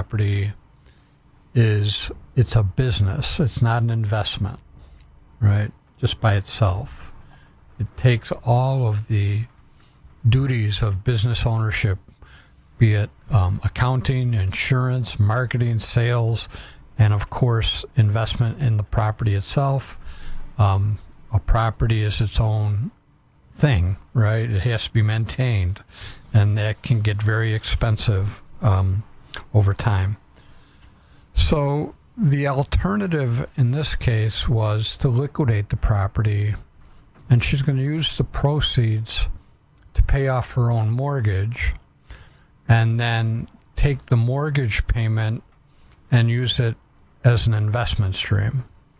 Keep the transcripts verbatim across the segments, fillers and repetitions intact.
property is it's a business. It's not an investment, right? Just by itself. It takes all of the duties of business ownership, be it um, accounting, insurance, marketing, sales, and of course, investment in the property itself. Um, a property is its own thing, right? It has to be maintained, and that can get very expensive um, over time. So the alternative in this case was to liquidate the property, and she's going to use the proceeds to pay off her own mortgage, and then take the mortgage payment and use it as an investment stream.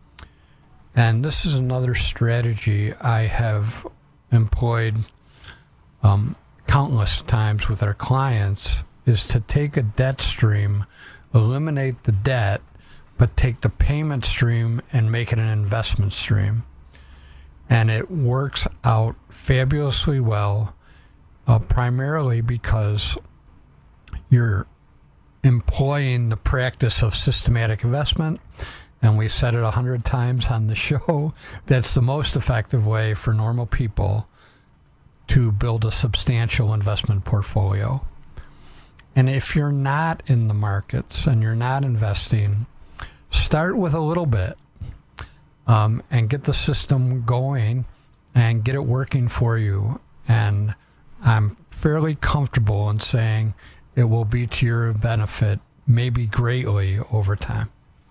And this is another strategy I have employed um, countless times with our clients, is to take a debt stream, eliminate the debt, but take the payment stream and make it an investment stream. And it works out fabulously well, uh, primarily because you're employing the practice of systematic investment. And we've said it a hundred times on the show, that's the most effective way for normal people to build a substantial investment portfolio. And if you're not in the markets and you're not investing, start with a little bit um, and get the system going and get it working for you. And I'm fairly comfortable in saying it will be to your benefit, maybe greatly over time.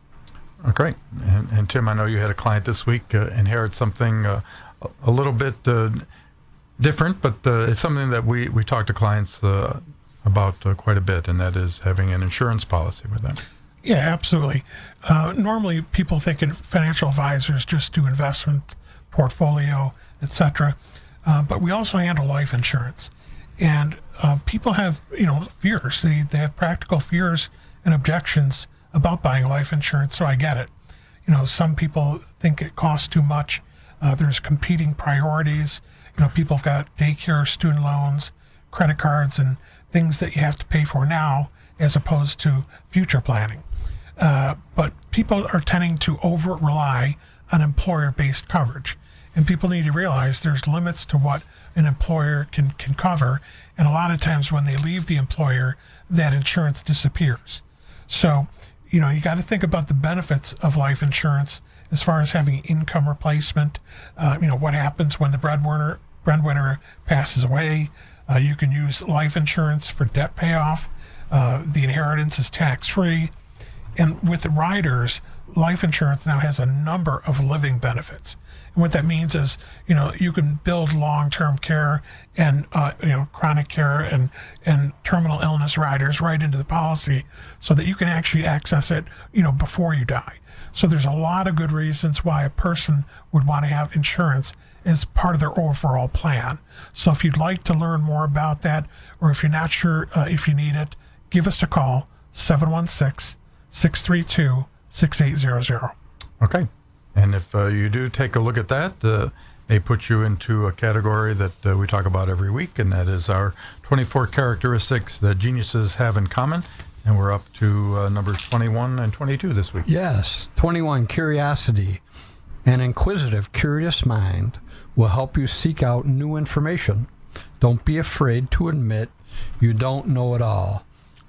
Oh, great. And, and Tim, I know you had a client this week uh, inherit something uh, a little bit uh, different, but uh, it's something that we, we talk to clients uh, about uh, quite a bit, and that is having an insurance policy with them. Yeah, absolutely. Uh, normally, people think financial advisors just do investment, portfolio, et cetera. Uh, but we also handle life insurance. And uh, people have, you know, fears. They, they have practical fears and objections about buying life insurance, so I get it. You know, some people think it costs too much. Uh, there's competing priorities. You know, people have got daycare, student loans, credit cards, and things that you have to pay for now as opposed to future planning. Uh, but people are tending to over-rely on employer-based coverage. And people need to realize there's limits to what an employer can, can cover. And a lot of times when they leave the employer, that insurance disappears. So, you know, you got to think about the benefits of life insurance as far as having income replacement. Uh, you know, what happens when the breadwinner, breadwinner passes away. Uh, you can use life insurance for debt payoff. Uh, the inheritance is tax-free. And with the riders, life insurance now has a number of living benefits. And what that means is, you know, you can build long-term care and, uh, you know, chronic care and, and terminal illness riders right into the policy so that you can actually access it, you know, before you die. So there's a lot of good reasons why a person would want to have insurance as part of their overall plan. So if you'd like to learn more about that, or if you're not sure uh, if you need it, give us a call, seven one six, six three two, six eight zero zero. Okay. And if uh, you do take a look at that, uh, may put you into a category that uh, we talk about every week, and that is our twenty-four characteristics that geniuses have in common. And we're up to uh, numbers twenty-one and twenty-two this week. Yes, twenty-one, curiosity. An inquisitive, curious mind will help you seek out new information. Don't be afraid to admit you don't know it all.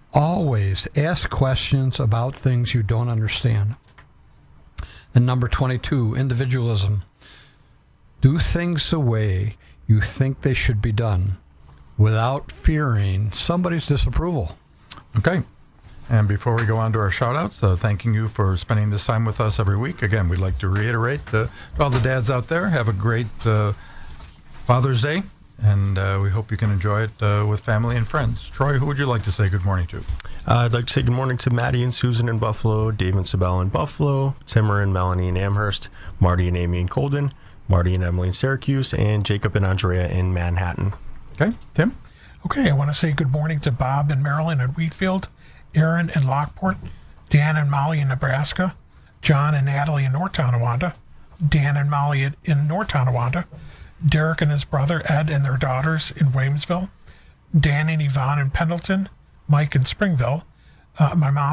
Always ask questions about things you don't understand. And number twenty-two, individualism. Do things the way you think they should be done without fearing somebody's disapproval. Okay. And before we go on to our shout-outs, uh, thanking you for spending this time with us every week. Again, we'd like to reiterate uh, to all the dads out there, have a great uh, Father's Day, and uh, we hope you can enjoy it uh, with family and friends. Troy, who would you like to say good morning to? Uh, I'd like to say good morning to Maddie and Susan in Buffalo, Dave and Sabelle in Buffalo, Timmer and Melanie in Amherst, Marty and Amy in Colden, Marty and Emily in Syracuse, and Jacob and Andrea in Manhattan. Okay, Tim? Okay, I want to say good morning to Bob and Marilyn in Wheatfield, Aaron in Lockport, Dan and Molly in Nebraska, John and Natalie in North Tonawanda, Dan and Molly in North Tonawanda, Derek and his brother Ed and their daughters in Waynesville, Dan and Yvonne in Pendleton, Mike in Springville, uh, my mom